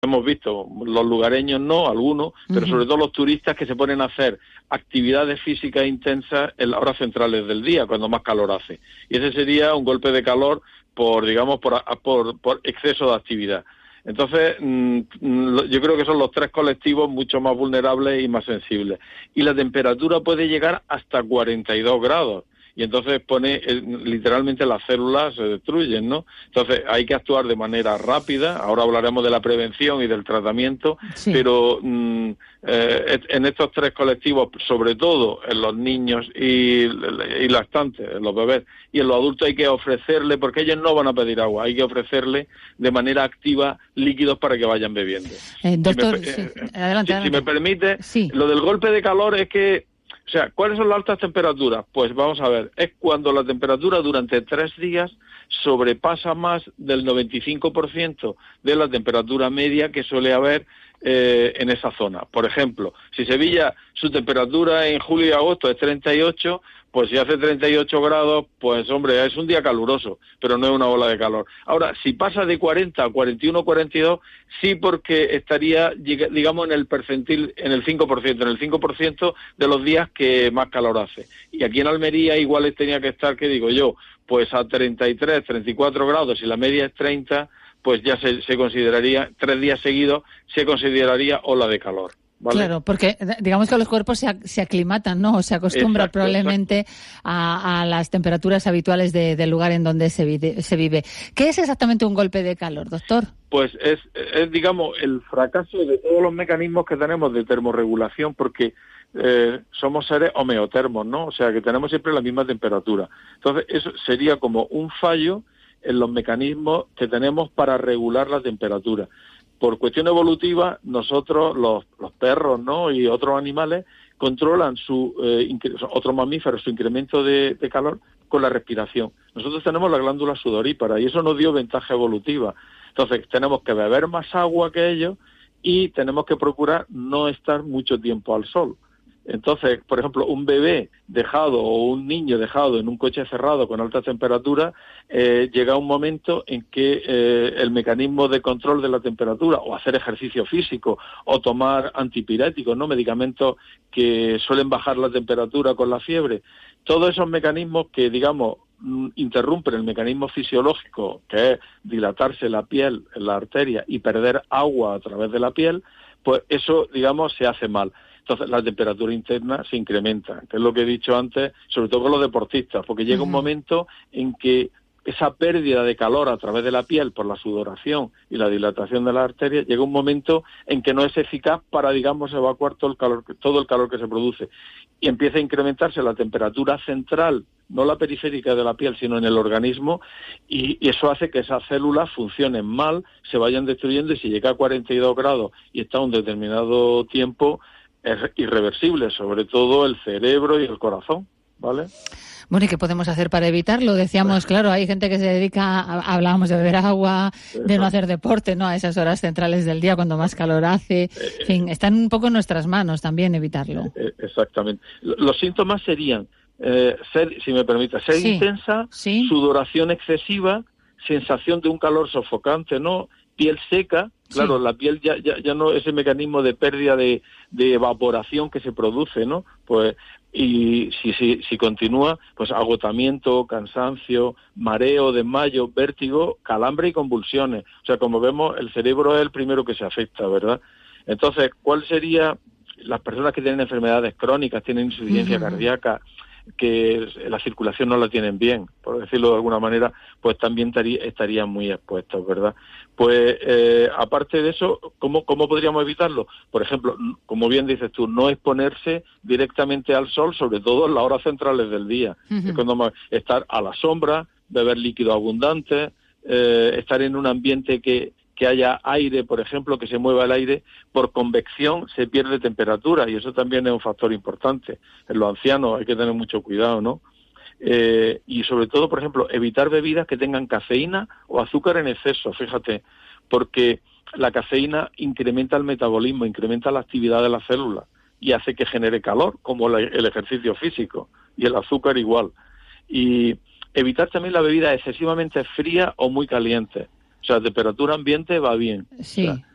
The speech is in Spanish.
hemos visto, los lugareños no, algunos, pero sobre todo los turistas que se ponen a hacer actividades físicas intensas en las horas centrales del día, cuando más calor hace. Y ese sería un golpe de calor por exceso de actividad. Entonces, yo creo que son los tres colectivos mucho más vulnerables y más sensibles. Y la temperatura puede llegar hasta 42 grados. Y entonces literalmente las células se destruyen, ¿no? Entonces hay que actuar de manera rápida. Ahora hablaremos de la prevención y del tratamiento, pero en estos tres colectivos, sobre todo en los niños y lactantes, en los bebés, y en los adultos hay que ofrecerle, porque ellos no van a pedir agua, hay que ofrecerle de manera activa líquidos para que vayan bebiendo. Doctor, adelante. Si me permite, lo del golpe de calor es que, o sea, ¿cuáles son las altas temperaturas? Pues vamos a ver, es cuando la temperatura durante 3 días sobrepasa más del 95% de la temperatura media que suele haber en esa zona. Por ejemplo, si Sevilla, su temperatura en julio y agosto es 38, pues si hace 38 grados, pues hombre, es un día caluroso, pero no es una ola de calor. Ahora, si pasa de 40 a 41, 42, sí, porque estaría, digamos, en el percentil, en el 5% de los días que más calor hace. Y aquí en Almería igual tenía que estar, ¿qué digo yo? Pues a 33, 34 grados, y la media es 30, pues ya se consideraría, 3 días seguidos, se consideraría ola de calor. ¿Vale? Claro, porque digamos que los cuerpos se aclimatan, ¿no? O se acostumbran probablemente a las temperaturas habituales del lugar en donde se vive. ¿Qué es exactamente un golpe de calor, doctor? Pues es, digamos, el fracaso de todos los mecanismos que tenemos de termorregulación, porque somos seres homeotermos, ¿no? O sea, que tenemos siempre la misma temperatura. Entonces, eso sería como un fallo en los mecanismos que tenemos para regular la temperatura. Por cuestión evolutiva, nosotros, los perros, ¿no?, y otros animales, controlan otros mamíferos, su incremento de calor con la respiración. Nosotros tenemos la glándula sudorípara y eso nos dio ventaja evolutiva. Entonces, tenemos que beber más agua que ellos y tenemos que procurar no estar mucho tiempo al sol. Entonces, por ejemplo, un bebé dejado o un niño dejado en un coche cerrado con altas temperaturas, llega un momento en que el mecanismo de control de la temperatura, o hacer ejercicio físico, o tomar antipiréticos, ¿no?, medicamentos que suelen bajar la temperatura con la fiebre, todos esos mecanismos que, digamos, interrumpen el mecanismo fisiológico, que es dilatarse la piel, la arteria, y perder agua a través de la piel, pues eso, digamos, se hace mal. Entonces la temperatura interna se incrementa, que es lo que he dicho antes, sobre todo con los deportistas, porque llega un momento en que esa pérdida de calor a través de la piel por la sudoración y la dilatación de la arteria, llega un momento en que no es eficaz para, digamos, evacuar todo el calor que se produce. Y empieza a incrementarse la temperatura central, no la periférica de la piel, sino en el organismo, y eso hace que esas células funcionen mal, se vayan destruyendo, y si llega a 42 grados y está un determinado tiempo, es irreversible, sobre todo el cerebro y el corazón, ¿vale? Bueno, ¿y qué podemos hacer para evitarlo? Decíamos, claro, hay gente que se dedica, hablábamos de beber agua, de no hacer deporte, ¿no?, a esas horas centrales del día cuando más calor hace. En fin, están un poco en nuestras manos también evitarlo. Exactamente. Los síntomas serían, si me permite, sed intensa, sudoración excesiva, sensación de un calor sofocante, ¿no?, piel seca. Claro, la piel ya no, ese mecanismo de pérdida de evaporación que se produce, ¿no? Pues, y si continúa, pues agotamiento, cansancio, mareo, desmayo, vértigo, calambre y convulsiones. O sea, como vemos, el cerebro es el primero que se afecta, ¿verdad? Entonces, ¿cuál sería las personas que tienen enfermedades crónicas, tienen insuficiencia cardíaca, que la circulación no la tienen bien, por decirlo de alguna manera, pues también estarían muy expuestos, ¿verdad? Pues aparte de eso, ¿cómo podríamos evitarlo? Por ejemplo, como bien dices tú, no exponerse directamente al sol, sobre todo en las horas centrales del día. Es cuando estar a la sombra, beber líquido abundante, estar en un ambiente que haya aire, por ejemplo, que se mueva el aire. Por convección se pierde temperatura y eso también es un factor importante. En los ancianos hay que tener mucho cuidado, ¿no? Y sobre todo, por ejemplo, evitar bebidas que tengan cafeína o azúcar en exceso, fíjate, porque la cafeína incrementa el metabolismo, incrementa la actividad de las células y hace que genere calor, como el ejercicio físico, y el azúcar igual. Y evitar también la bebida excesivamente fría o muy caliente. O sea, temperatura ambiente va bien. Sí. O sea,